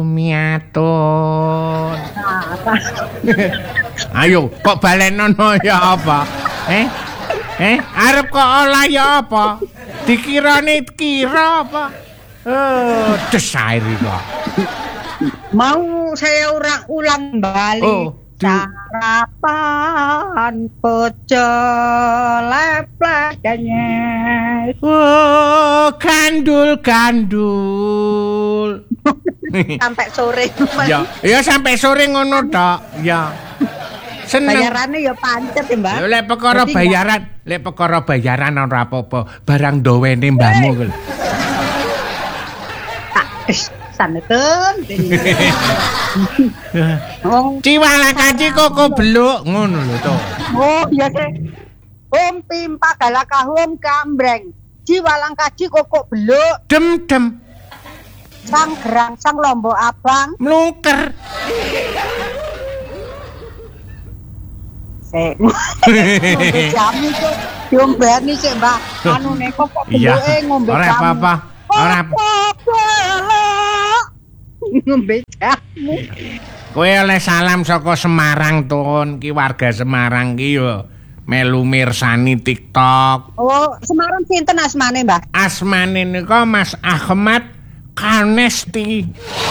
Miatur. Ayo, kok balenono ya apa? Arep kok olah ya apa? Dikirane kira apa? Desair kok. Mau saya ulang balik. Sarapan pecel leplasnya. Gandul. Sampai sore. Ya sampai sore ngono tok. Ya. Seneng. Bayarane ya pancet ya, Mbak. Lek perkara bayaran ora apa-apa, barang dowene mbahmu kuwi. Saneten. Ciwala kaci koko beluk ngono lho to. Oh iya sih. Pimpa galakahum kambreng. Ciwalang kaji koko beluk. Dem. Sang gerang sang lombok abang. Mlungker. Sik. Jam iki diombeni sik, Mbak. Anune kok beluke ngombe ora apa-apa. Ora ngombe jamu. Kowe oleh salam saka Semarang, Tun. Ki warga Semarang ki yo melu mirsani TikTok. Oh, Semarang sinten asmane, Mbah? Asmane nika Mas Ahmad Kanesti.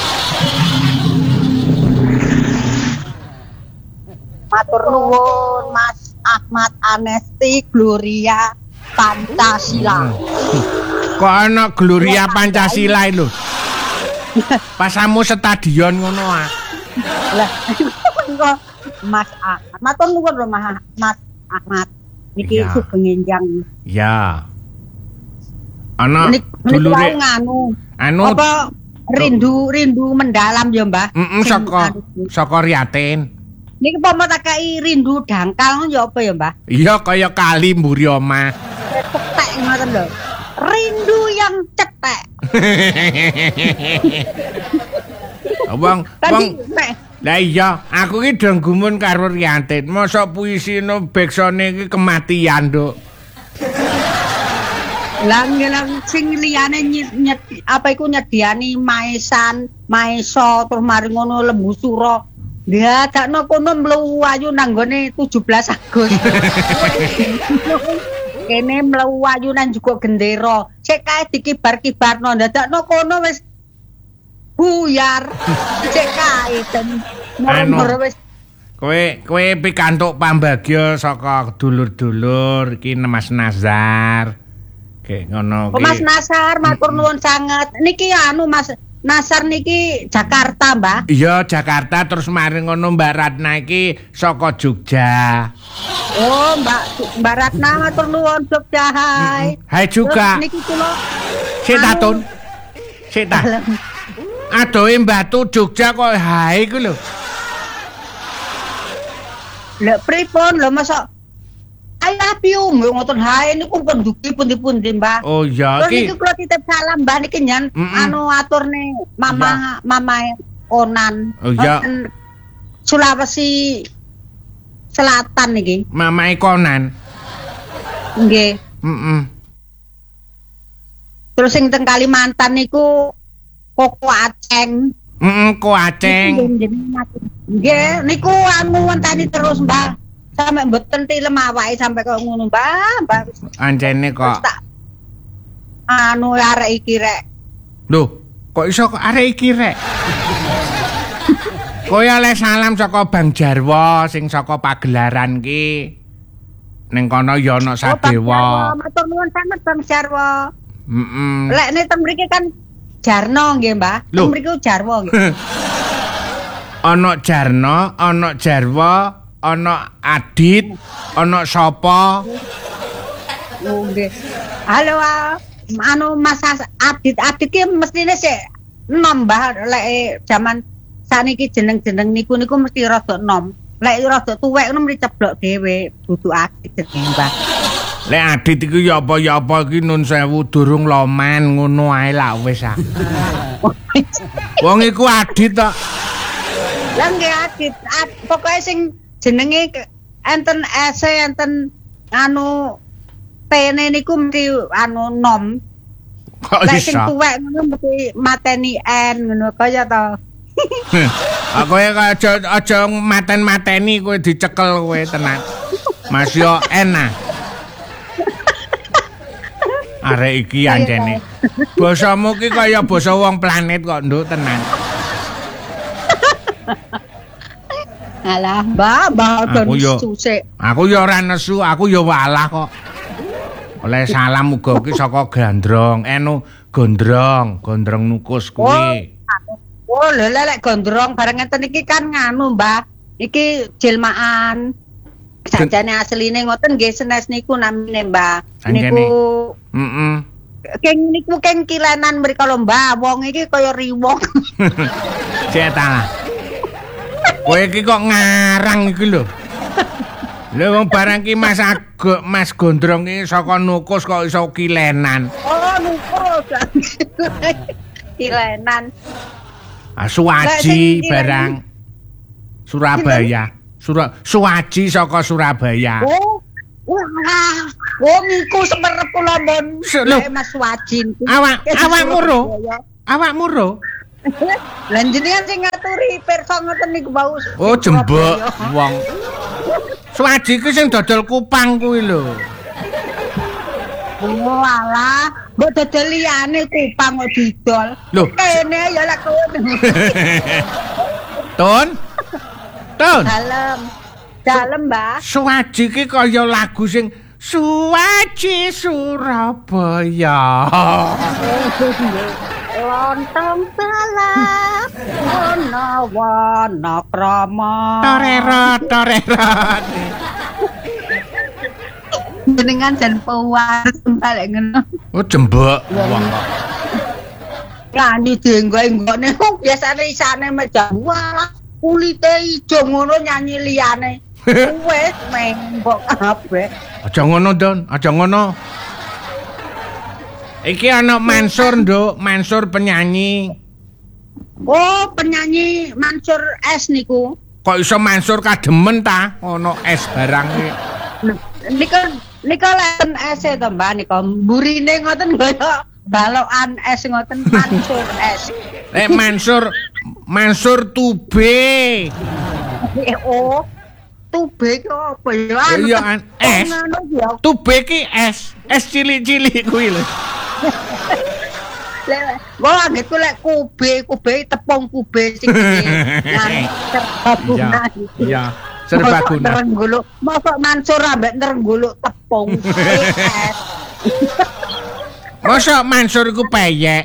Matur nuwun Mas Ahmad Anesti Gloria Pancasila. Kok ana Gloria Pancasila lho. Pasamu stadion ngono ah. Lah Mas Ahmad. Matur nuwun lho Mas Ahmad. Niki sugeng enjang. Ya. Ana dulure anu apa rindu mendalam ya, Mbah. Saka Riyatin. Niki pomo tak kei rindu dangkal ya apa ya, Mbah? Iya kaya kali mburi omah. Cetek ngoten lho. Rindu yang cetek. Bang. Lah iya, aku ki do gumun karo Riyatin. Mosok puisine beksone iki kematian, Nduk. Lang sing liyane apa iku nyediani maesan, maeso terus mari ngono lembu sura. Ya dakno kono mlewu ayu nang gone 17 Agustus. Kene mlewu ayu nang juga gendera. Sik kae dikibar-kibarno ndadakno kono wis buyar. Sik kae ten wis kowe pikantuk pambagya saka dulur-dulur iki Mas Nazar. Ngono ki. Mas Nasar matur nuwun sanget. Niki anu Mas Nasar niki Jakarta, Mbah. Iya, Jakarta terus mari ngono Mbak Ratna iki saka Jogja. Oh, Mbak Ratna matur nuwun Jogja hai. Hai juga. Terus niki kula Setatun. Seta. Adohe Batu Jogja kok hai ku lho. Lek pripun lho masa I love you, ngoten hae niku penduki pundi-pundi, Mbah. Oh iya iki. Niki kula titip salam, Mbah niki nyen anu aturne mamae Onan. Oh iya. Sulawesi Selatan niki. Mamae Konan. Nggih. Terus sing teng Kalimantan niku Koko Aceng. Ko Aceng. Nggih, niku anu wenteni terus, Mbah. Sampai mboten tilem awake sampai kok ngono, Mbah. Anjene kok. Anu arek iki rek. Lho, kok iso kok arek iki rek? Kowe oleh salam saka Bang Jarwo sing saka pagelaran ki. Ning kono ya ana Sadewa. Matur nuwun sanget Bang Jarwo. Lek nek teng mriki kan Jarno nggih, Mbah. Teng mriki Jarwo nggih. Ana Jarno, ana Jarwo. Ana Adit, ana sapa? Oh nggih. Halo, anu Mas Adit ki mestine sik enom Mbah lek jaman saniki jeneng-jeneng niku mesti rada enom. Lek rada tuwek ngono mesti ceblok dhewe, dudu Adit jenenge Mbah. Lek Adit iku ya apa iki nun sewu durung loman ngono ae lah wis ah. Wong iku Adit tok. Lah nggih Adit, pokoke sing jenenge enten enten anu pene niku mesti anu nom. Kok iso? Lek sing tuwek ngono mesti mateni N ngono kaya to. Kowe aja maten-mateni kowe dicekel kowe tenan. Mas yo enak. Arek iki anjene. Basamu ki kaya basa wong planet kok, Nduk, tenan. Alah, Mbak susik. Aku yo ora nesu, aku yo walah kok. Oleh salam muga ki saka Gandrong. Gondrong nukus kuwi. Oh, lek gondrong bareng ngeten iki kan nganu, Mbah. Iki jelmaan. Sajane asline ngoten nggih senes niku namine, Mbah. Niku Keng niku keng kilenan mriko lho, Mbah. Wong iki kaya riwong. Cek ta. Kowe iki kok ngarang iki lho. Lha wong barang ki Mas Gondrong iki saka nukus kok iso kilenan. Oh, nukus. Kilenan. Suwaji barang Surabaya. Suwaji saka Surabaya. Oh, niku semerep kula mon. Mas Suwaji. Awakmu ro. Lah jenengan sing ngaturi pirsa ngoten niku wau. Oh, jembek wong. Suwaji ku sing dodol kupang kuwi lho. Oh alah, mbok dodol liyane kupang kok didol. Lho, kene ya lek kowe. Ton. Dalem, Mbak. Suwaji ki kaya lagu sing Suwaji Surabaya. Lontong salap, wana krama. Torerot. Jenengan jan puas balik ngono. Oh, jembek wong. Lani dienggo-enggone biasane isane meja. Wah, kulite ijo ngono nyanyi liyane. Wes menggok kabeh. Aja ngono, Don. Aja ngono. Iki ana Mansur, Nduk. Mansur penyanyi. Oh, penyanyi Mansur S niku. Kok iso Mansur kademen ta? Ono S barang iki. Nika leken S e to, Mbak. Nika mburine ngoten kaya balokan S ngoten Mansur S. Mansur Tube. Oh, Tube ki apa ya? Iya S. Tube ki S. S cilik-cilik kuwi lho. Wah, gitu lek kube tepung kube sing serbaguna. Iya, serbaguna. Nerengguluk, mosok Mansur ambek nerengguluk tepung. Mosok Mansur iku peyek.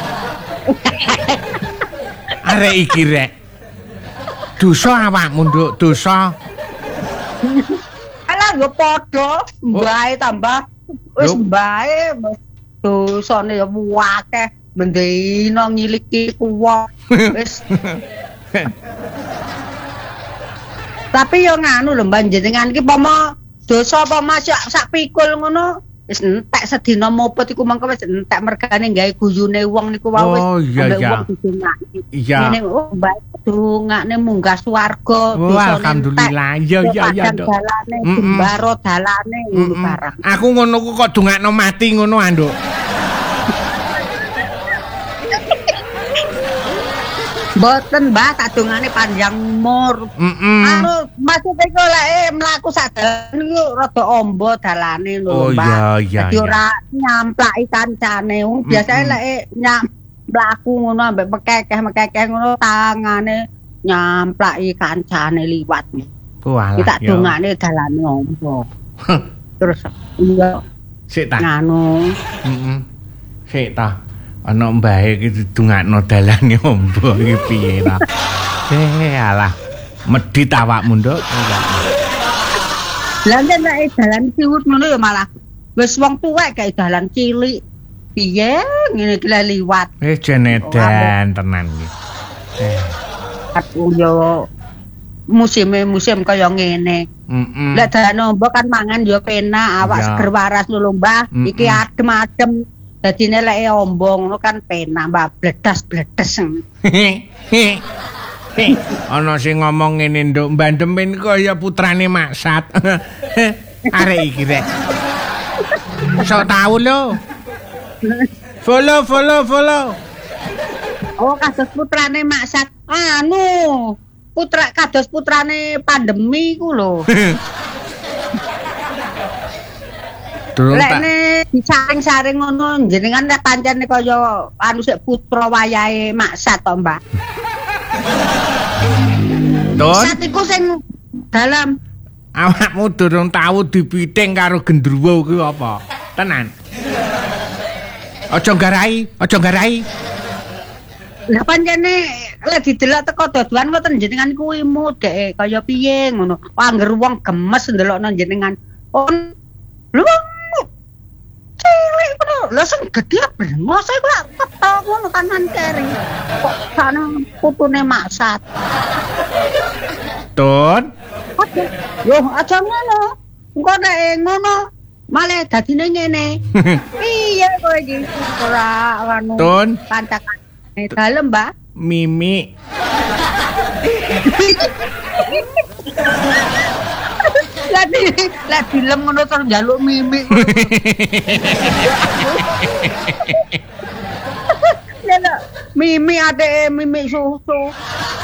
Arek iki rek. Dosa awakmu, Nduk, dosa. Alah yo padha, mbae tambah wis mbae dosane ya akeh mendino nyiliki kuwok wis. Tapi yo nganu lho Mbak jenengan iki pomo dosa apa Mas sak pikul ngono wis entek sedina mopot iku mengko wis entek mergane gawe guyune wong niku wae wis iya. Iya. Ngene Mbak dongakne munggah swarga dosa alhamdulillah. Iya Nduk. Dalane jembaro dalane ngono barang. Aku ngono ku kok dongakno mati ngono Nduk. Boten Mbak sadongane panjang umur. Anu maksude iku lek mlaku sak dalan niku rada ombo dalane lho Mbak. Iya. Dadi ora nyamplaki kancane. Wong biasane lek mlaku ngono ambek mekekeh ngono tangane nyamplaki kancane liwat. Walah. Kita dongane dalane ombo. Terus iya sik ta. Nganu. Sik ta. Ana mbahe iki didongakno dalane ombo iki piye ta? Alah. Medhit awakmu, Nduk. Lah nek dalan ciwut ngono ya malah wis wong tuwek gawe dalan cilik. Piye ngene iki liwat. Jenedan tenan iki. Aku yo musim kaya ngene. Lek dalan ombo kan mangan yo penak, awak seger waras lho Mbah. Iki adem-adem. Dadine lek ombo ngono kan penak, Mbah, bledas-bledes. Ana sing ngomong ngene Nduk, Mbah Demin kaya putrane Maksat. Arek iki rek. Sok tau lho. Follow. Oh, kados putrane Maksat. anu putra kados putrane pandemi ku lho. Durung tak Lekne disaring-saring ngono jenengan nek pancene kaya anu sik putra wayahe maksat to, Mbak. Tun, Maksat iku sing dalam awakmu durung tau dipiting karo gendruwo kuwi apa? Tenan. Aja nggarai. Lah pancene lek didelok teko dodoan ngoten jenengan iku imut dek kaya piye ngono. Wah angger wong gemes ndelokno jenengan. Oh, lho cilik ngono. Lah sing gedhe brengos iku lak ketok ngono kanan kiri. Kok sana putune maksat. Tun, Yo aja ngono. Engko nek ngono malah dadine ngene. Piye kowe iki ora anu Tun. kancakan dalem, Mbak. Mimi. Lah dilem ngono terus njaluk mimik. Lha mimi ade mimi susu.